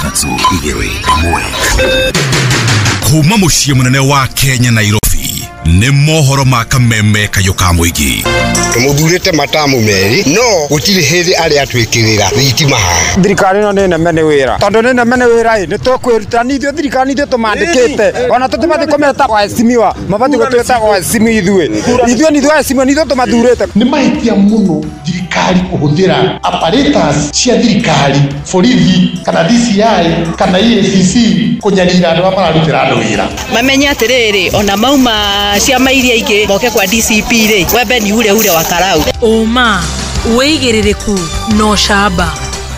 Tatu igiri amwe. Kuma muciĩ munene wa Kenya Nairobi nĩ mohoro ma kameme kayoka muigi. Tumuthurite matamu meri no gutiri hindi ari atwikirira thitima. Thirikari no nene mene wira tondu nene mene wira ni tukwiruta ni ithio thirikari ni tumandikite ona tutimati kometa kwa esimiwa mabati gutweta kwa esimi ithue ni thwa esimiwa ni tumathurite ni mahitia muno thirikari kuhuthira apparatus cia thirikari borithi kana DCI kana EACC kunyarira andu amararutira andu wira mamenya atiriri ona mauma ciama iria ingi moke kwa DCP ri wembe ni ure wa karau oma weigiririku no shaba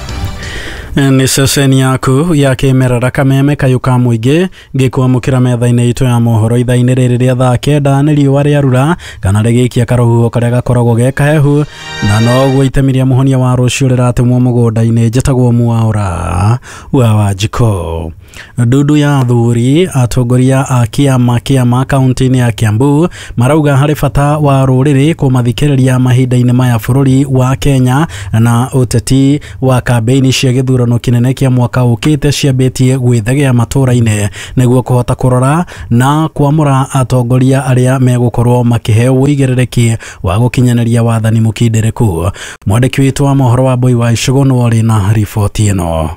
ni seseni yaku ya kimerera kameme kayuka muingi ngikuamukira metha-ini itu ya mohoro itha-ini riri ria thaa kenda ni riua riarura kana rigikia karohuho karia gakoragwo ge kahehu na noguo itemiria muhonia wa rucio riratemwo mugunda-ini njitagwo Mwaura wa Wanjiko. Dudu ya athuri atongoria a kiama kaunti-ini ya Kiambu marauga hari bata wa ruriri kumathikiriria mahinda-ini maya bururi wa Kenya na uteti wa kambeini cia githurano kinene kia mwaka ukite ciambitie gwithegea matura-ini niguo kuhota kurora na kuamura atongoria aria megukorwo makiheo uigiririki wa gukinyaniria wathani mukindiriku. Mwandiki witu wa mohoro wa Boy wa Icũgũ nori na riboti ino.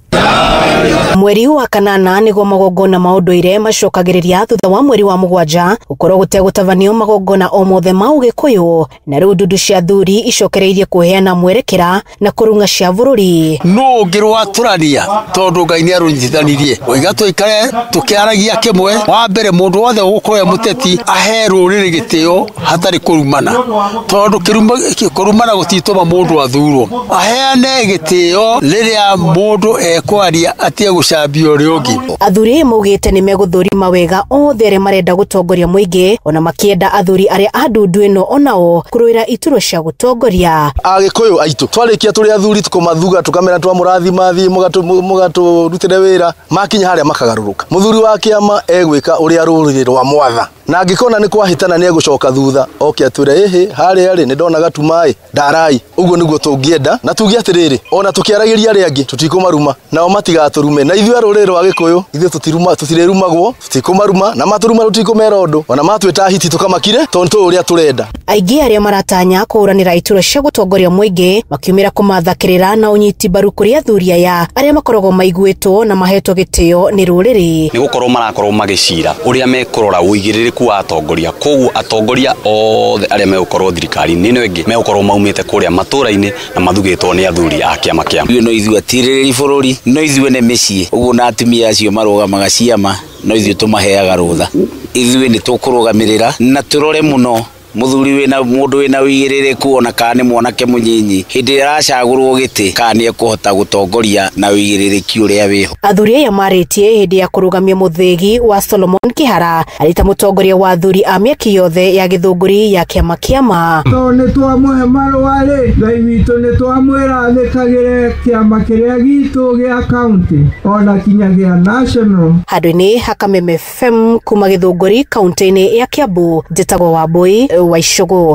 Mweri wa kanana niguo magongona maunduire macokagiriria thutha wa mweri wa mugwanja ukorwo gutegutavanio magongona o mothe ma Ugikuyu na riu ndudu cia athuri icokereirie kuheana mwerekera na kurunga cia bururi no ngirwa turania tondu Ngai ni arunyithanirie oiga tuikare tukiaragia kimwe wa mbere mundu wothe gukoya muteti ahe ruriri gitio hatari kurumana tondu kurumana gutituma mundu athurwo aheane gitio riria mundu ekwaria atie gucambia uri ungi. Athuri maugite ni meguthurima wega othe aria marenda gutongoria muingi ona makienda athuri aria andundu ino onao kuruira ituro cia gutongoria. Agikuyu aitu twarikia turi athuri tukumathuga tukamera twa murathimathi mugatu rutire wira makinya haria makagaruruka muthuri wa kiama egwika uria ruriri rwa mwatha na ngikona ni kwahitana ni egucoka thutha oke atwire ehe haria ri ni ndona gatumai ndarai uguo niguo tungienda na tugi atiriri ona tukiaragiria ri angi tutikumaruma nao matigaturume na ithuĩ rũrĩrĩ rwa Gĩkũyũ ithuĩ tutirerumagwo tutikumaruma na maturuma rutikumera undu ona matwita hiti tukamakire tondu uria turenda. Aingi aria maratanya kuranira ituro cia gutongoria muingi makiumira kumathakirira na unyiti mbaru kuri athuri aya aria makoragwo maiguitwo na mahetwo gitio ni rũrĩrĩ ni gukorwo marakorwo magicira uria mekurora uigiririku wa atongoria koguo atongoria othe aria megukorwo thirikari nino ingi megukorwo maumite kuria matura-ini na mathugitwo ni athuri a kiama kiama no ithuĩ atirĩrĩri bũrũri no ithuĩ nĩ mĩciĩ uguo na atumia acio marũgamaga ciama no ithuĩ tũmaheaga rũtha ithuĩ nĩ tũkũrũgamĩrĩra na tũrore mũno muthuri wina mundu wina uigiririku ona kana mwanake munyinyi hindi aracagurwo giti kana ekuhota gutongoria na uigiririki uria wiho. Athuri aya maritie hindi ya kurugamia muthegi wa Solomon Kihara arita mutongoria wa athuri a miaki yothe ya githunguri ya kiama to ni twamuhe marwari Ngai witu ni twamwira athikagire kiama kiria gitu gia county ona kinya gia national handũ-inĩ ha Kameme FM kuma githunguri kaunti-inĩ ya Kiambu njĩtagwo Wambui wa Icũgũ.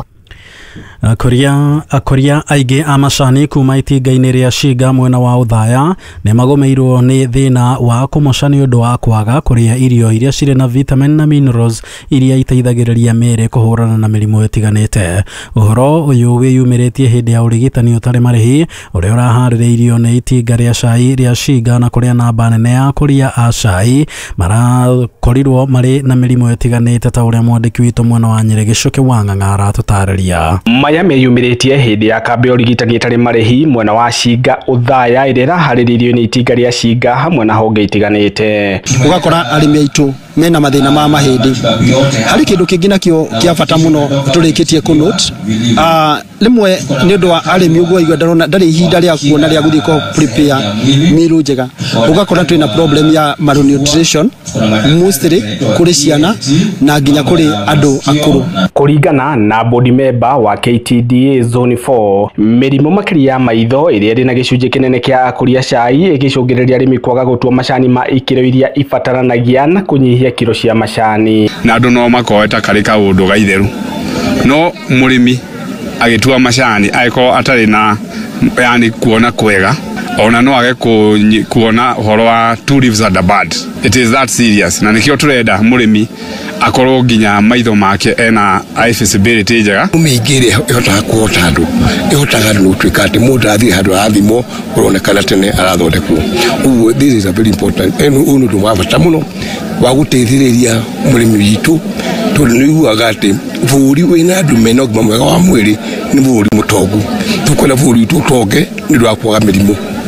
Akoria aingĩ a macani kuma itinga-inĩ ria Shiga mwena wa Uthaya nĩ magomeirwo nĩ thĩna wa kũmoca nĩ ũndũ wa kwaga kũrĩa irio iria cirĩ na vitamin na minerals iria iteithagĩrĩria mĩĩrĩ kũhũrana na mĩrimũ ĩtiganĩte. Ũhoro ũyũ wĩyumĩrĩtie hĩndĩ ya ũrigitani ũtarĩ marĩhi ũrĩa ũraharĩrĩirio nĩ itinga ria cai ria Shiga na kũrĩa namba nene ya kũria a cai marakorirwo marĩ na mĩrimũ ĩtiganĩte ta ũrĩa mwandĩki witũ mwena wa Nyĩrĩ Gĩcũke wa Ng'ang'a aratũtarĩria. Maya meyumĩrĩtie hĩndĩ ya kambe ũrigitani ĩtarĩ marĩhi mwena wa Shiga Uthaya ĩrĩa ĩraharĩrĩirio nĩ itinga ria Shiga hamwe na honge itiganĩte. Ugakora arĩmi aitũ mena mathĩna ma mahĩndĩ. Harĩ kĩndũ kĩngĩ nakĩo kĩa bata mũno tũrĩkĩtie kũnote rĩmwe nĩ ũndũ wa arĩmi ũguo igua ndarĩ ihinda rĩa kuona rĩa gũthiĩ prepare meal njega. Ugakora twĩna problem ya malnutrition mostly kũrĩ ciana na nginya kũrĩ andũ akũrũ. Kũringana na board member wa KTDA Zone 4 mĩrimũ makĩria ya maitho ĩrĩa ĩrĩ na gĩcunjĩ kĩnene kĩa akũria cai ĩgĩcũngĩrĩria arĩmi kwaga gũtua macani ma ikĩro iria ibataranagia na kũnyihia kilo cia macani. Na andũ no makoeta karĩ kaũndũ gaitherũ no mũrĩmi agĩtua macani aiko atarĩ na yani kuona kwega ona no age kuona horo wa two leaves are bad. It is that serious. Na nikio turenda murimi akorwo nginya maitho make ena eye visibility njega umingire yota kuota andu yotaga no twika ati mundu athi handu athimo uronekana tene arathondekwo. This is a very important and unu tumabata muno wa guteithiriria murimi witu tondu ni huaga ati buri wina andu mena ũgima mwega wa mwĩrĩ ni buri mutongu tukwenda buri witu utonge ni ndwa kwaga mĩrimũ.